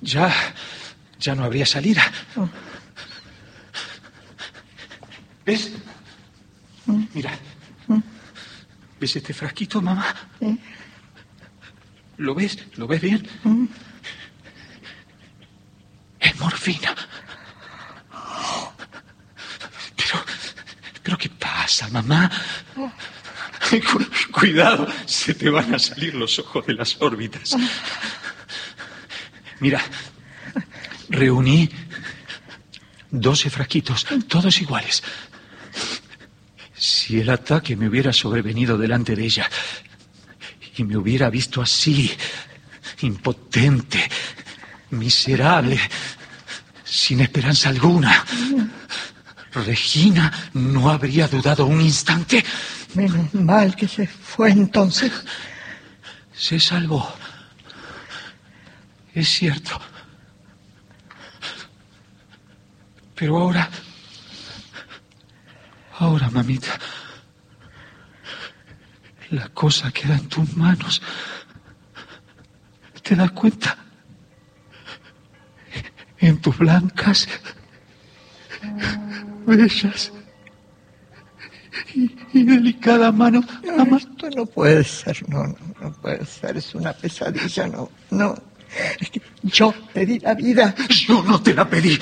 ya no habría salida. ¿Ves? Mira. ¿Ves este frasquito, mamá? ¿Lo ves? ¿Lo ves bien? Es morfina. Pero ¿qué pasa, mamá? Cuidado, se te van a salir los ojos de las órbitas. Mira, reuní 12 frasquitos, todos iguales. Si el ataque me hubiera sobrevenido delante de ella y me hubiera visto así, impotente, miserable, sin esperanza alguna, Regina no habría dudado un instante. Menos mal que se fue entonces. Se salvó. Es cierto. Pero ahora, mamita, la cosa queda en tus manos. ¿Te das cuenta? En tus blancas, bellas y delicada mano. No, esto no puede ser, no puede ser, es una pesadilla, no. Es que yo te di la vida. Yo no te la pedí.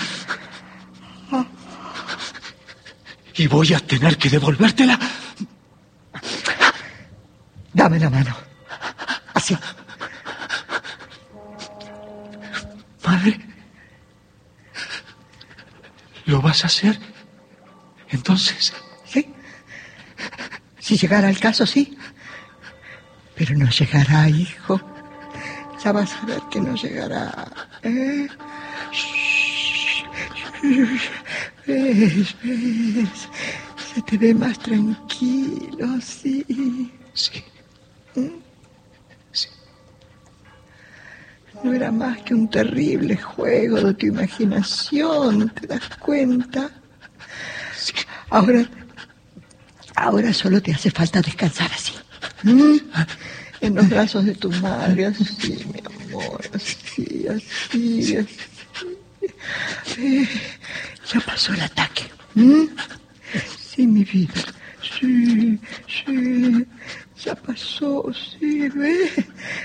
Y voy a tener que devolvértela. Dame la mano. Así. Madre, ¿lo vas a hacer? Entonces. Sí. Si llegara el caso, sí. Pero no llegará, hijo. Ya vas a ver que no llegará. ¿Ves? Se te ve más tranquilo, sí. Sí. Sí. No era más que un terrible juego de tu imaginación, ¿te das cuenta? Sí. Ahora solo te hace falta descansar así. En los brazos de tu madre, así, mi amor, así. Ya pasó el ataque. Sí, mi vida. Sí. Ya pasó, sí, ve.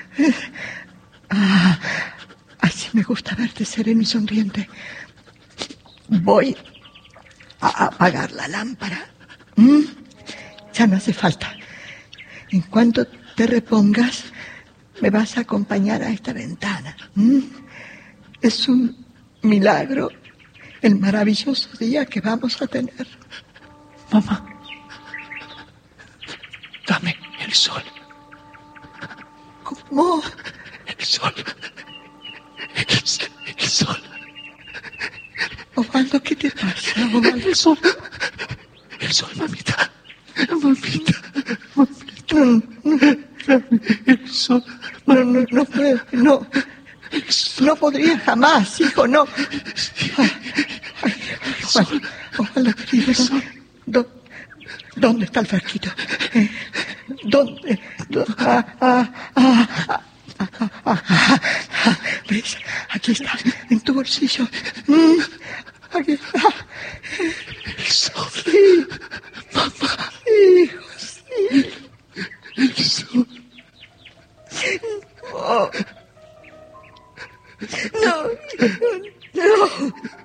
Así me gusta verte sereno y sonriente. Voy a apagar la lámpara. Ya no hace falta. En cuanto te repongas, me vas a acompañar a esta ventana. Es un milagro el maravilloso día que vamos a tener. Mamá, dame el sol. ¿Cómo? El sol. El sol. Osvaldo, ¿qué te pasa, Osvaldo? El sol. El sol, mamita. Mamita. El sol. No puedo, no. No podría jamás, hijo, no. Osvaldo, querido, ¿dónde está el frasquito? ¿Dónde? ¿Ves? Aquí está, en tu bolsillo. Aquí está. El sol. Sí. Mamá. Hijo, sí. El sol. No. No.